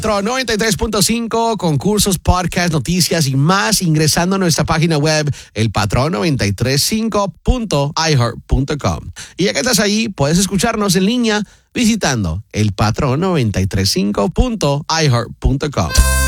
Metro 93.5, concursos, podcasts, noticias y más ingresando a nuestra página web, elpatrón935.iheart.com. Y ya que estás ahí, puedes escucharnos en línea visitando elpatrón935.iheart.com.